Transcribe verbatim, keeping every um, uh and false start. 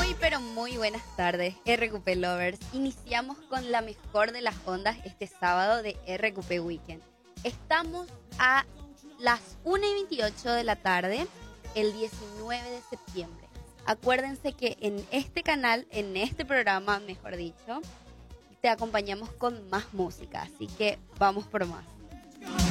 Muy, pero muy buenas tardes, R Q P Lovers. Iniciamos con la mejor de las ondas este sábado de R Q P Weekend. Estamos a las una y veintiocho de la tarde, el diecinueve de septiembre. Acuérdense que en este canal, en este programa, mejor dicho, te acompañamos con más música, así que vamos por más.